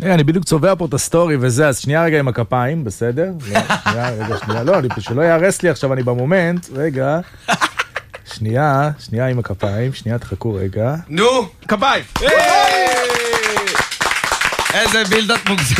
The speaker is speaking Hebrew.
אני בדיוק צובע פה את הסטורי וזה, אז שנייה רגע עם הכפיים, בסדר? שנייה, לא, שלא יערס לי עכשיו, אני במומנט, רגע. שנייה עם הכפיים, שנייה, תחכו רגע. נו, כפיים! איזה בילדת מוגזם.